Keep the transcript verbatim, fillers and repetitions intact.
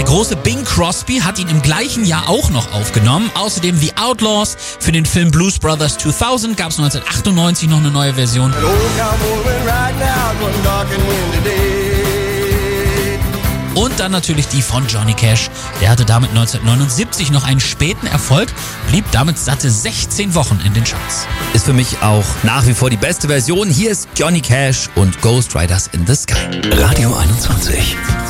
große Bing Crosby hat ihn im gleichen Jahr auch noch aufgenommen. Außerdem The Outlaws. Für den Film Blues Brothers zweitausend gab es neunzehnhundertachtundneunzig noch eine neue Version. Und dann natürlich die von Johnny Cash. Der hatte damit neunzehnhundertneunundsiebzig noch einen späten Erfolg, blieb damit satte sechzehn Wochen in den Charts. Ist für mich auch nach wie vor die beste Version. Hier ist Johnny Cash und Ghost Riders in the Sky. Radio einundzwanzig.